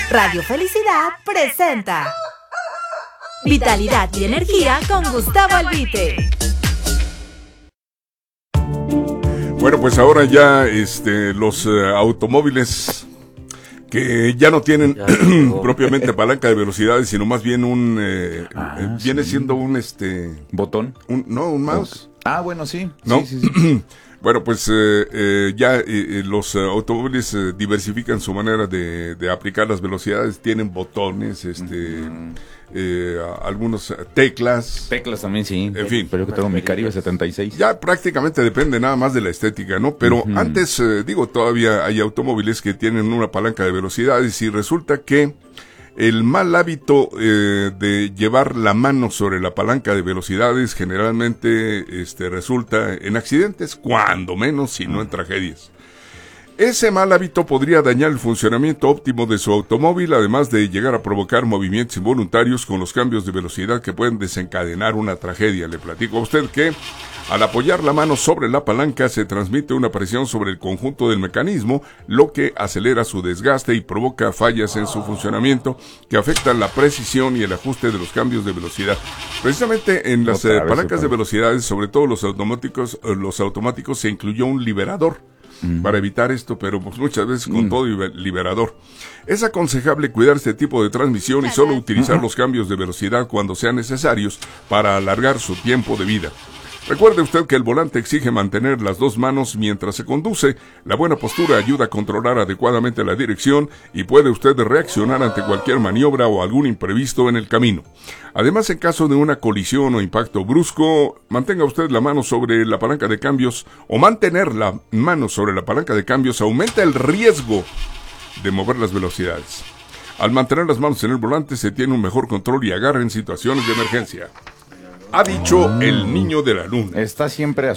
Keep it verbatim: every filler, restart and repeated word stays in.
Radio Felicidad presenta Vitalidad y Energía con Gustavo Albite. Bueno, pues ahora ya este, los uh, automóviles que ya no tienen ya propiamente palanca de velocidades, sino más bien un eh, ah, eh, viene sí. siendo un este botón, un, no un mouse. Ah, bueno, sí. ¿No? Sí, sí, sí. Bueno, pues eh, eh, ya eh, los uh, automóviles eh, diversifican su manera de, de aplicar las velocidades, tienen botones, este, uh-huh. eh, algunos teclas. Teclas también, sí. En fin. Pero yo que tengo mi Caribe setenta y seis. Ya prácticamente depende nada más de la estética, ¿no? Pero uh-huh. antes, eh, digo, todavía hay automóviles que tienen una palanca de velocidades y resulta que el mal hábito eh, de llevar la mano sobre la palanca de velocidades generalmente este, resulta en accidentes, cuando menos, si no en tragedias. Ese mal hábito podría dañar el funcionamiento óptimo de su automóvil, además de llegar a provocar movimientos involuntarios con los cambios de velocidad que pueden desencadenar una tragedia. Le platico a usted que al apoyar la mano sobre la palanca se transmite una presión sobre el conjunto del mecanismo, lo que acelera su desgaste y provoca fallas en su funcionamiento que afectan la precisión y el ajuste de los cambios de velocidad. Precisamente en las eh, palancas de velocidades, sobre todo los automáticos, eh, los automáticos se incluyó un liberador Mm. para evitar esto, pero pues muchas veces con mm. todo liberador. Es aconsejable cuidar este tipo de transmisión y solo utilizar los cambios de velocidad cuando sean necesarios para alargar su tiempo de vida. Recuerde usted que el volante exige mantener las dos manos mientras se conduce. La buena postura ayuda a controlar adecuadamente la dirección y puede usted reaccionar ante cualquier maniobra o algún imprevisto en el camino. Además, en caso de una colisión o impacto brusco, mantenga usted la mano sobre la palanca de cambios o mantener la mano sobre la palanca de cambios aumenta el riesgo de mover las velocidades. Al mantener las manos en el volante se tiene un mejor control y agarre en situaciones de emergencia. Ha dicho el niño de la luna. Está siempre a